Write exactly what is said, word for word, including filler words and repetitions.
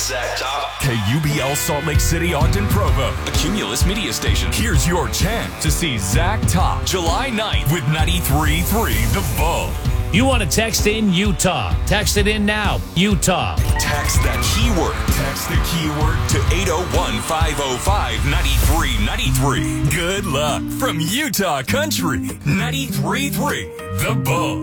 Zach Top. K U B L Salt Lake City, Ogden, Provo. A Cumulus media station. Here's your chance to see Zach Top July ninth with ninety-three point three The Bull. You want to text in Utah? Text it in now, Utah. Text that keyword. Text the keyword to eight oh one, five oh five, nine three nine three. Good luck from Utah Country. ninety-three point three The Bull.